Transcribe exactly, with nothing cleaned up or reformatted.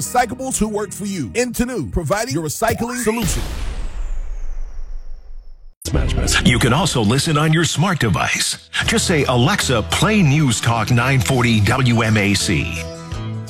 Recyclables who work for you. Intenu, providing your recycling solution. You can also listen on your smart device. Just say, Alexa, play News Talk nine forty W M A C.